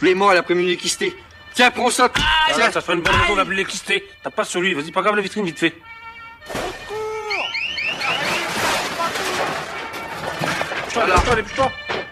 Appelez-moi à l'après-midi l'équisté. Tiens, prends ça. Tiens. Ça serait une bonne raison d'appeler l'équisté. T'as pas sur lui, vas-y, pas grave la vitrine vite fait. Allez, putain.